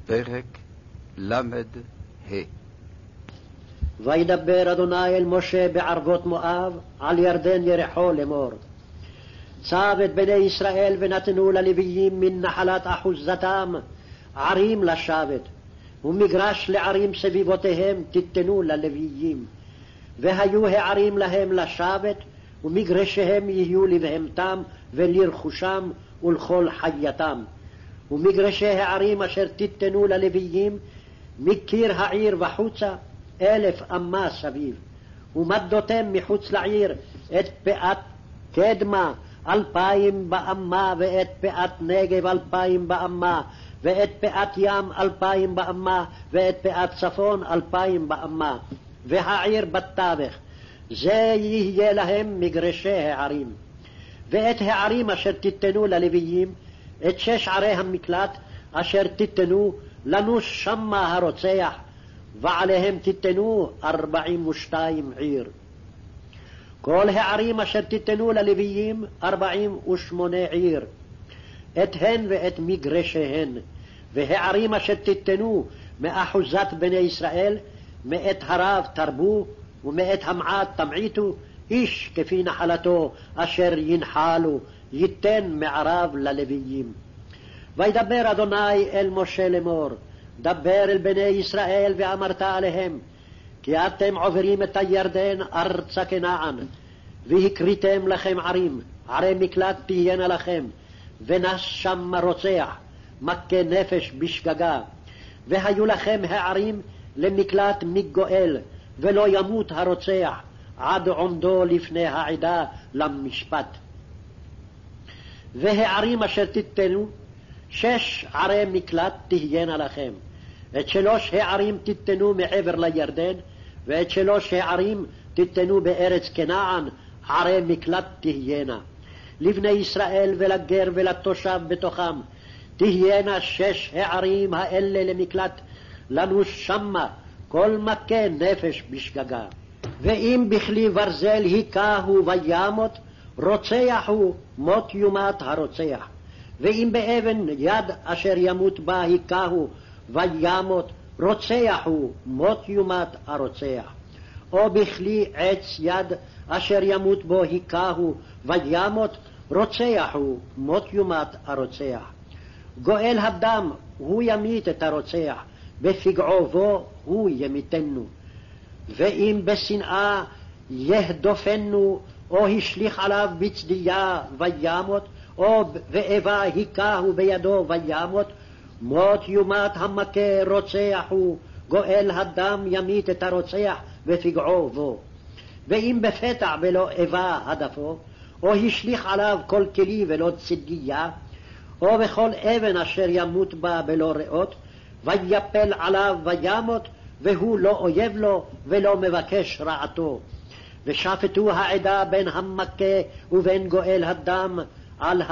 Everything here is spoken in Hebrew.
פרק ל"ה. וידבר אדוני אל משה בערבות מואב על ירדן ירחו לאמור. צב את בני ישראל ונתנו ללוויים מן נחלת אחוזתם ערים לשבת, ומגרש לערים סביבותיהם תיתנו ללוויים. והיו הערים להם לשבת, ומגרשיהם יהיו לבהמתם ולרכושם ולכל חייתם. ומגרשי הערים אשר תיתנו ללוויים מקיר העיר וחוצה 1000 אמה סביב. ומדותם מחוץ לעיר את פאת קדמה 2000 באמה, ואת פאת נגב 2000 באמה, ואת פאת ים 2000 באמה, ואת פאת צפון 2000 באמה, והעיר בתווך. זה יהיה להם מגרשי הערים. ואת הערים אשר תיתנו ללוויים, את 6 ערי המקלט אשר תיתנו לנוש שמה הרוצח, ועליהם תיתנו 42 עיר. כל הערים אשר תיתנו ללוויים 48 עיר, את הן ואת מגרשיהן. והערים אשר תיתנו מאחוזת בני ישראל, מאת הרב תרבו, ומאת המעט תמעיטו, איש כפי נחלתו אשר ינחלו, ייתן מערב ללוויים. וידבר אדוני אל משה לאמור, דבר אל בני ישראל ואמרת עליהם, כי אתם עוברים את הירדן ארצה כנען, והקריתם לכם ערים, ערי מקלט תהיינה לכם, ונס שם רוצח, מכה נפש בשגגה. והיו לכם הערים למקלט מגואל, ולא ימות הרוצח עד עומדו לפני העדה למשפט. והערים אשר תיתנו 6 ערי מקלט תהיינה לכם. את 3 הערים תיתנו מעבר לירדן, ואת 3 הערים תיתנו בארץ כנען, ערי מקלט תהיינה. לבני ישראל ולגר ולתושב בתוכם תהיינה 6 הערים האלה למקלט, לנוש שמה כל מכה נפש בשגגה. ואם בכלי ברזל היכהו וימות, רוצח הוא, מות יומת הרוצח. ואם באבן יד אשר ימות בה היכהו וימות, רוצח הוא, מות יומת הרוצח. או בכלי עץ יד אשר ימות בו היכהו וימות, רוצח הוא, מות יומת הרוצח. גואל הדם הוא ימית את הרוצח, בפגעו בו הוא ימיתנו. ואם בשנאה יהדופנו, או השליך עליו בצדיה וימות, או ואיבה היכהו בידו וימות, מות יומת המכה רוצח הוא, גואל הדם ימית את הרוצח בפגעו בו. ואם בפתע ולא איבה הדפו, או השליך עליו כל כלי ולא צדיה, או בכל אבן אשר ימות בה בלא ריאות, ויפל עליו וימות, והוא לא אויב לו ולא מבקש רעתו. ושפטו העדה בין המכה ובין גואל הדם על